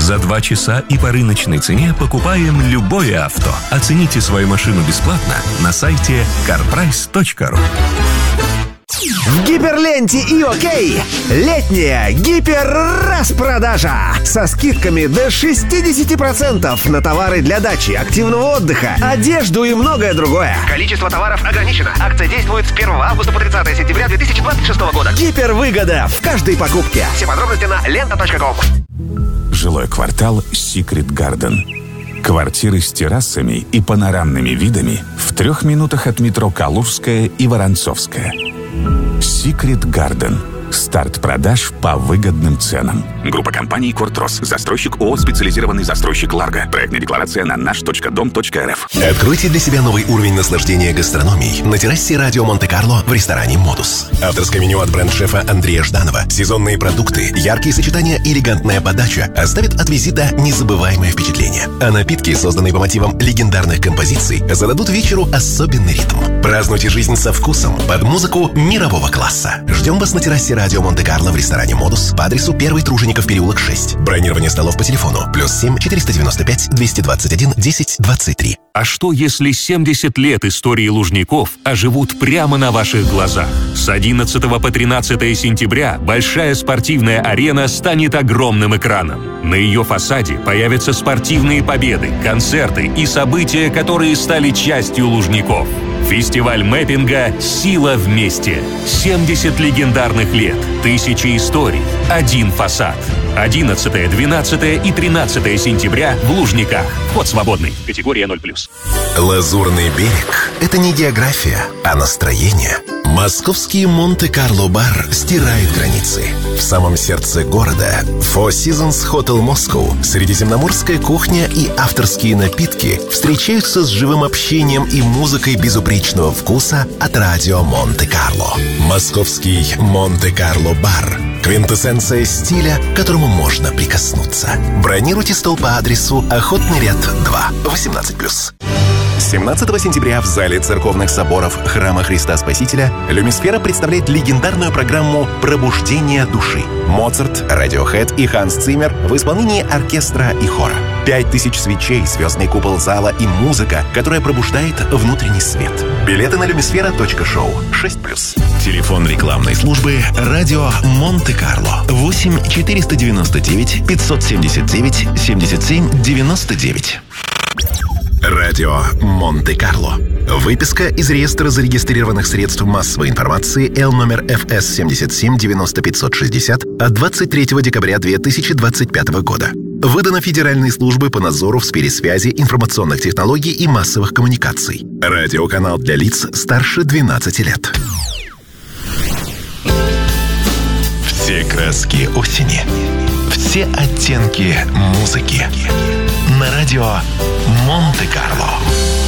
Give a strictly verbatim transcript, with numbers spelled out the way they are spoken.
За два часа и по рыночной цене покупаем любое авто. Оцените свою машину бесплатно на сайте карпрайс точка ру. В Гиперленте и ОК летняя гиперраспродажа со скидками до шестьдесят процентов на товары для дачи, активного отдыха, одежду и многое другое. Количество товаров ограничено. Акция действует с первого августа по тридцатое сентября две тысячи двадцать шестого года. Гипервыгода в каждой покупке. Все подробности на лента точка ком. Жилой квартал Secret Garden. Квартиры с террасами и панорамными видами в трех минутах от метро Калужская и Воронцовская. Secret Garden. Старт продаж по выгодным ценам. Группа компаний «Кортрос». Застройщик ООО «Специализированный застройщик Ларго». Проектная декларация на наш точка дом точка эр эф. Откройте для себя новый уровень наслаждения гастрономией на террасе радио Монте-Карло в ресторане «Модус». Авторское меню от бренд-шефа Андрея Жданова, сезонные продукты, яркие сочетания и элегантная подача оставят от визита незабываемое впечатление. А напитки, созданные по мотивам легендарных композиций, зададут вечеру особенный ритм. Празднуйте жизнь со вкусом под музыку мирового класса. Ждем вас на террасе радио Монте-Карло в ресторане «Модус» по адресу первый Тружеников переулок, шесть. Бронирование столов по телефону плюс семь четыреста девяносто пять двести двадцать один десять двадцать три. А что, если семьдесят лет истории Лужников оживут прямо на ваших глазах? С одиннадцатого по тринадцатое сентября большая спортивная арена станет огромным экраном. На ее фасаде появятся спортивные победы, концерты и события, которые стали частью Лужников. Фестиваль мэппинга «Сила вместе». семьдесят легендарных лет, тысячи историй, один фасад. одиннадцатое, двенадцатое и тринадцатое сентября в Лужниках. Вход свободный. Категория ноль плюс. Лазурный берег – это не география, а настроение. Московский Монте-Карло-бар стирает границы. В самом сердце города Four Seasons Hotel Moscow средиземноморская кухня и авторские напитки встречаются с живым общением и музыкой безупречного вкуса от радио Монте-Карло. Московский Монте-Карло-бар – квинтэссенция стиля, к которому можно прикоснуться. Бронируйте стол по адресу Охотный ряд два, восемнадцать плюс. семнадцатого сентября в зале церковных соборов Храма Христа Спасителя Люмисфера представляет легендарную программу «Пробуждение души». Моцарт, Радиохэд и Ханс Циммер в исполнении оркестра и хора. Пять тысяч свечей, звездный купол зала и музыка, которая пробуждает внутренний свет. Билеты на люмисфера точка шоу, шесть плюс. Телефон рекламной службы «Радио Монте-Карло» восемь четыреста девяносто девять пятьсот семьдесят девять семьдесят семь девяносто девять. Радио Монте-Карло. Выписка из реестра зарегистрированных средств массовой информации Л номер эф эс семьдесят семь девяносто пятьсот шестьдесят от двадцать третьего декабря две тысячи двадцать пятого года. Выдано Федеральной службой по надзору в сфере связи, информационных технологий и массовых коммуникаций. Радиоканал для лиц старше двенадцати лет. Все краски осени. Все оттенки музыки. На радио Монте-Карло.